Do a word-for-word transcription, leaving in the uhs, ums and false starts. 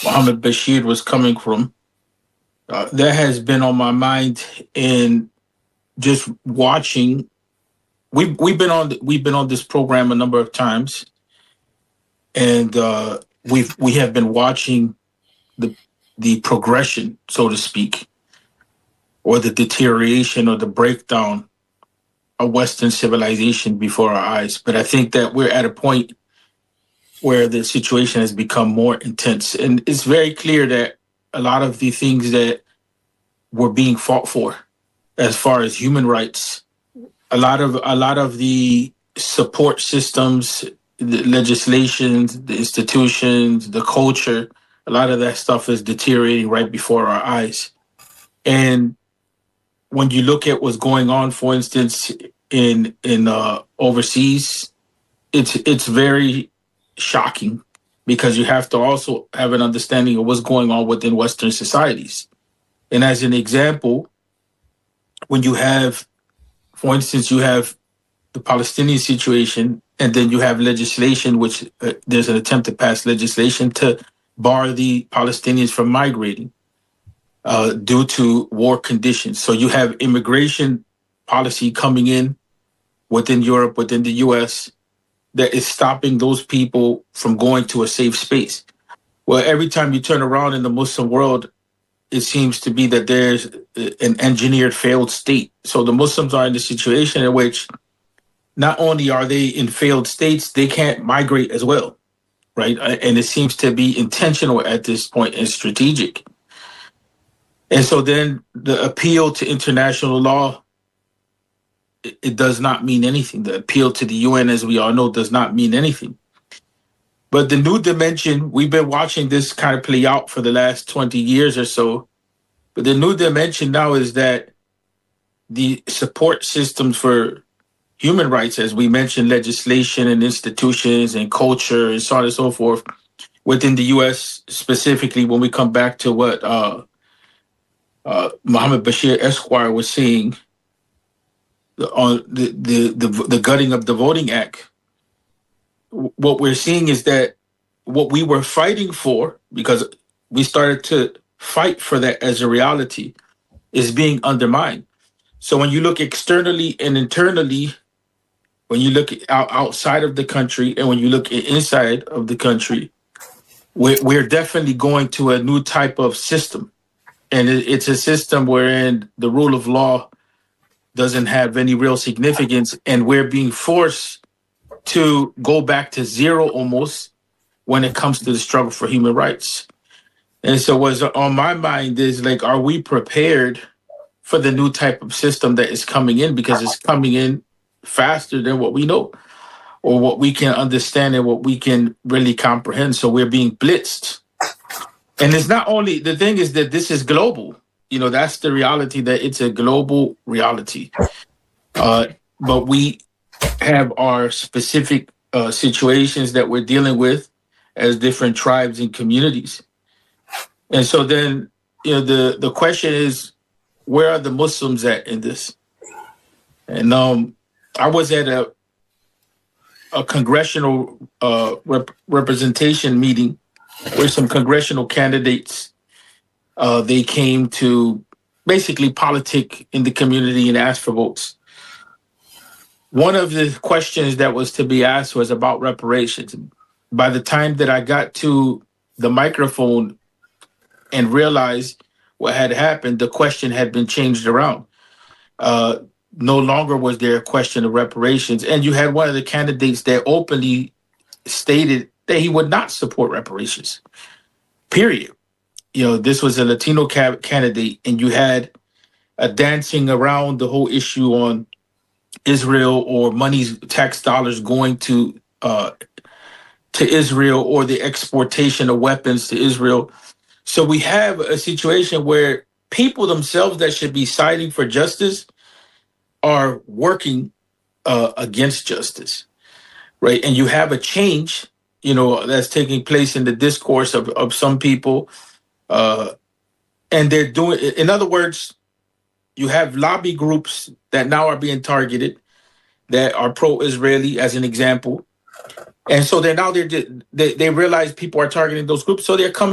Mohammed Bashir was coming from. Uh, that has been on my mind in just watching. We've we've been on we've been on this program a number of times, and uh, we've we have been watching the the progression, so to speak, or the deterioration or the breakdown of Western civilization before our eyes. But I think that we're at a point where the situation has become more intense, and it's very clear that a lot of the things that were being fought for, as far as human rights, a lot of a lot of the support systems, the legislations, the institutions, the culture, a lot of that stuff is deteriorating right before our eyes. And when you look at what's going on, for instance, in in uh, overseas, it's it's very shocking, because you have to also have an understanding of what's going on within Western societies. And as an example, when you have, for instance, you have the Palestinian situation, and then you have legislation, which uh, there's an attempt to pass legislation to bar the Palestinians from migrating uh, due to war conditions. So you have immigration policy coming in within Europe, within the U S, that is stopping those people from going to a safe space. Well, every time you turn around in the Muslim world, it seems to be that there's an engineered failed state. So the Muslims are in a situation in which not only are they in failed states, they can't migrate as well, right? And it seems to be intentional at this point and strategic. And so then the appeal to international law, it does not mean anything. The appeal to the U N, as we all know, does not mean anything. But the new dimension, we've been watching this kind of play out for the last twenty years or so. But the new dimension now is that the support systems for human rights, as we mentioned, legislation and institutions and culture and so on and so forth, within the U S specifically, when we come back to what uh, uh, Mohammed Bashir Esquire was saying, on the, the, the, the gutting of the Voting Act, what we're seeing is that what we were fighting for, because we started to fight for that as a reality, is being undermined. So when you look externally and internally, when you look out, outside of the country and when you look inside of the country, we're, we're definitely going to a new type of system. And it, it's a system wherein the rule of law doesn't have any real significance, and we're being forced to go back to zero almost when it comes to the struggle for human rights. And so what's on my mind is, like, are we prepared for the new type of system that is coming in? Because it's coming in faster than what we know or what we can understand and what we can really comprehend. So we're being blitzed. And it's not only, the thing is that this is global. You know, that's the reality, that it's a global reality. Uh, but we have our specific uh, situations that we're dealing with as different tribes and communities. And so then, you know, the, the question is, where are the Muslims at in this? And um, I was at a a congressional uh, rep- representation meeting where some congressional candidates, uh, they came to basically politic in the community and ask for votes. One of the questions that was to be asked was about reparations. By the time that I got to the microphone and realized what had happened, the question had been changed around. Uh, no longer was there a question of reparations. And you had one of the candidates that openly stated that he would not support reparations, period. You know, this was a Latino ca- candidate, and you had a dancing around the whole issue on Israel or money's tax dollars going to uh, to Israel, or the exportation of weapons to Israel. So we have a situation where people themselves that should be fighting for justice are working uh, against justice, right? And you have a change, you know, that's taking place in the discourse of, of some people. Uh, and they're doing, in other words, you have lobby groups that now are being targeted that are pro-Israeli, as an example. And so they're now, they're, they, they realize people are targeting those groups. So they're coming